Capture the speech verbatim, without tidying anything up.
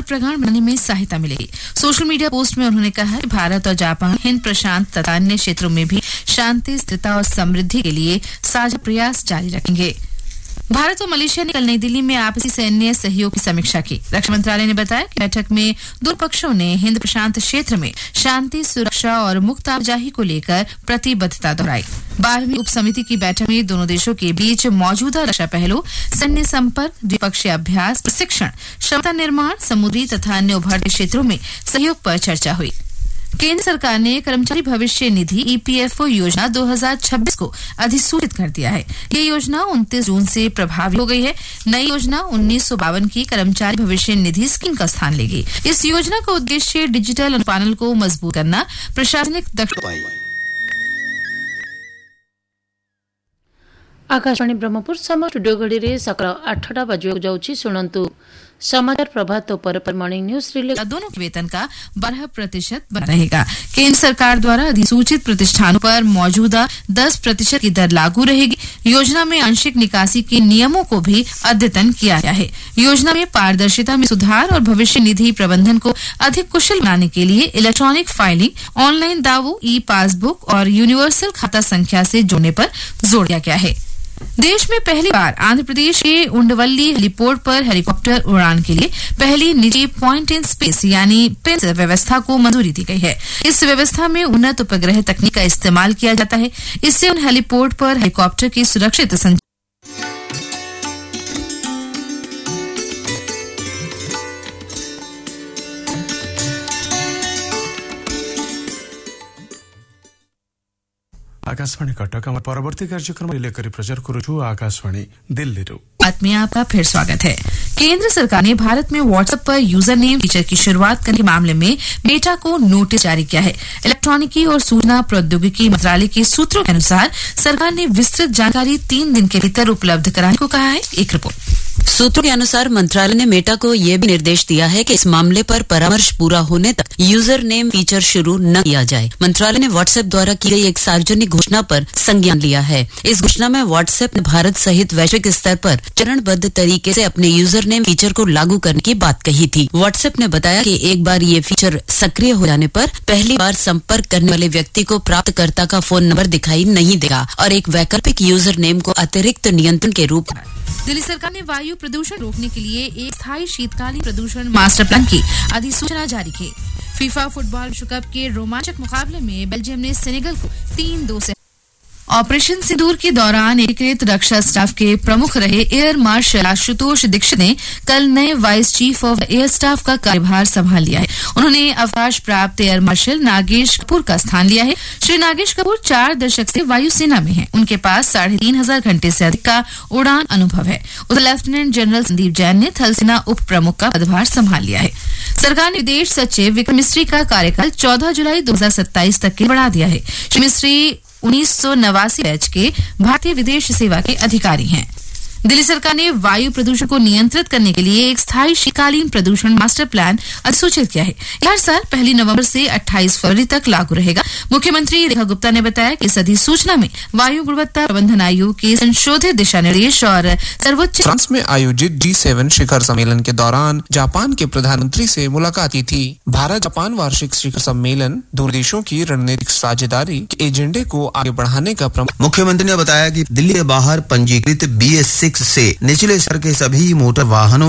प्रगाढ़ बनाने में सहायता मिलेगी। सोशल मीडिया पोस्ट में उन्होंने कहा कि भारत और जापान हिंद प्रशांत तथा अन्य क्षेत्रों में भी शांति, स्थिरता और समृद्धि के लिए साझा प्रयास जारी रखेंगे। भारत और मलेशिया ने कल नई दिल्ली में आपसी सैन्य सहयोग की समीक्षा की। रक्षा मंत्रालय ने बताया कि बैठक में दोनों पक्षों ने हिंद प्रशांत क्षेत्र में शांति, सुरक्षा और मुक्त आवाजाही को लेकर प्रतिबद्धता दोहराई। बारहवीं उप समिति की बैठक में दोनों देशों के बीच मौजूदा रक्षा पहलू, सैन्य संपर्क, द्विपक्षीय अभ्यास, प्रशिक्षण, क्षमता निर्माण, समुद्री तथा अन्य उभरते क्षेत्रों में सहयोग पर चर्चा हुई। केंद्र सरकार ने कर्मचारी भविष्य निधि ई पी एफ ओ योजना दो हज़ार छब्बीस को अधिसूचित कर दिया है। ये योजना उनतीस जून से प्रभावी हो गई है। नई योजना उन्नीस सौ बावन की कर्मचारी भविष्य निधि स्कीम का स्थान लेगी। इस योजना का उद्देश्य डिजिटल अनुपालन को मजबूत करना, प्रशासनिक दक्षता। आकाशवाणी ब्रह्मपुर समय स्टूडियो घड़ी रे सकाळ आठटा बजे जाउची। सुनंतु समाचार प्रभात तो पर मॉर्निंग न्यूज रिले दोनों के वेतन का बारह प्रतिशत बना रहेगा। केंद्र सरकार द्वारा अधिसूचित प्रतिष्ठानों पर मौजूदा दस प्रतिशत की दर लागू रहेगी। योजना में आंशिक निकासी के नियमों को भी अद्यतन किया गया है। योजना में पारदर्शिता में सुधार और भविष्य निधि प्रबंधन को अधिक कुशल बनाने के लिए इलेक्ट्रॉनिक फाइलिंग, ऑनलाइन दावों, ई पासबुक और यूनिवर्सल खाता संख्या से जोड़ने पर जोर दिया गया है। देश में पहली बार आंध्र प्रदेश के उंडवल्ली हेलीपोर्ट पर हेलीकॉप्टर उड़ान के लिए पहली निजी पॉइंट इन स्पेस यानी पिंस व्यवस्था को मंजूरी दी गई है। इस व्यवस्था में उन्नत उपग्रह तकनीक का इस्तेमाल किया जाता है। इससे उन हेलीपोर्ट पर हेलीकॉप्टर की सुरक्षित संचालन आकाशवाणी कटक परवर्ती कार्यक्रम लेकर प्रचार करूँ आकाशवाणी दिल्ली। बात में आपका फिर स्वागत है। केंद्र सरकार ने भारत में व्हाट्सएप पर यूजर नेम फीचर की शुरुआत करने के मामले में मेटा को नोटिस जारी किया है। इलेक्ट्रॉनिकी और सूचना प्रौद्योगिकी मंत्रालय के सूत्रों के अनुसार सरकार ने विस्तृत जानकारी तीन दिन के भीतर उपलब्ध कराने को कहा है। एक रिपोर्ट। सूत्रों के अनुसार मंत्रालय ने मेटा को यह भी निर्देश दिया है कि इस मामले पर परामर्श पूरा होने तक यूजर नेम फीचर शुरू न किया जाए। मंत्रालय ने व्हाट्सएप द्वारा की गई एक सार्वजनिक घोषणा पर संज्ञान लिया है। इस घोषणा में व्हाट्सएप ने भारत सहित वैश्विक स्तर पर चरणबद्ध तरीके से अपने यूजर नेम फीचर को लागू करने की बात कही थी। व्हाट्सएप ने बताया कि एक बार ये फीचर सक्रिय हो जाने पर पहली बार संपर्क करने वाले व्यक्ति को प्राप्तकर्ता का फोन नंबर दिखाई नहीं देगा और एक वैकल्पिक यूजर नेम को अतिरिक्त नियंत्रण के रूप में दिल्ली सरकार ने वायु प्रदूषण रोकने के लिए एक स्थायी शीतकालीन प्रदूषण मास्टर प्लान की अधिसूचना जारी की। फीफा फुटबॉल विश्व कप के रोमांचक मुकाबले में बेल्जियम ने सेनेगल को तीन दो से ऑपरेशन सिंदूर के दौरान एकीकृत रक्षा स्टाफ के प्रमुख रहे एयर मार्शल आशुतोष दीक्षित ने कल नए vice chief of air staff का कार्यभार संभाल लिया है। उन्होंने अवकाश प्राप्त एयर मार्शल नागेश कपूर का स्थान लिया है। श्री नागेश कपूर चार दशक से वायुसेना में हैं। उनके पास साढ़े तीन हजार घंटे से अधिक का उड़ान अनुभव है। उधर लेफ्टिनेंट जनरल संदीप जैन ने थल सेना उप प्रमुख का पदभार संभाल लिया है। सरकार ने विदेश सचिव विक्रम मिस्री का कार्यकाल चौदह जुलाई दो हजार सत्ताईस तक के बढ़ा दिया है। श्री मिस्री उन्नीस सौ नवासी बैच के भारतीय विदेश सेवा के अधिकारी हैं। दिल्ली सरकार ने वायु प्रदूषण को नियंत्रित करने के लिए एक स्थायी शीतकालीन प्रदूषण मास्टर प्लान अधिसूचित किया है। हर साल पहली नवंबर से अट्ठाईस फरवरी तक लागू रहेगा। मुख्यमंत्री रेखा गुप्ता ने बताया कि इस अधिसूचना में वायु गुणवत्ता प्रबंधन आयोग के संशोधित दिशा निर्देश और सर्वोच्च फ्रांस में आयोजित जी सेवन शिखर सम्मेलन के दौरान जापान के प्रधानमंत्री से मुलाकात की थी। भारत जापान वार्षिक शिखर सम्मेलन दो देशों की रणनीतिक साझेदारी के एजेंडे को आगे बढ़ाने का प्रमुख। मुख्यमंत्री ने बताया कि दिल्ली के बाहर पंजीकृत बी एस सिक्स से निचले स्तर के सभी मोटर वाहनों